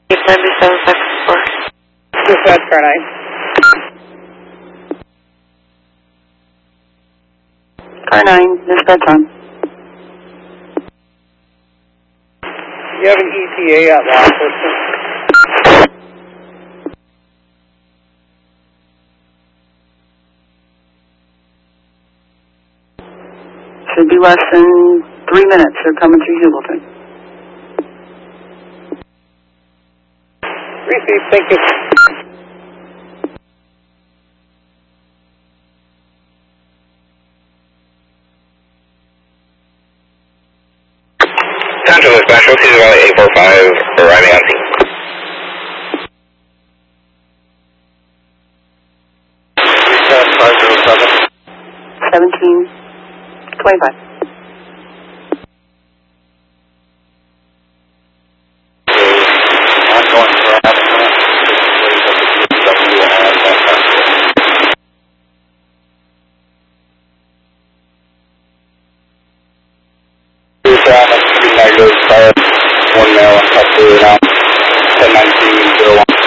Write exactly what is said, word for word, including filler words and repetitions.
ninety-seven six four. Dispatch car nine. Car nine, dispatch on. You have an E T A at law enforcement. Should be less than three minutes. They're coming through Hubleton. Received, thank you. Central Dispatch, we'll see Valley eight four five arriving on scene. Dispatch five zero seven. seventeen twenty-five. Ongoing traffic. Traffic, pretty negative, one male, up to now, ten nineteen, zero one.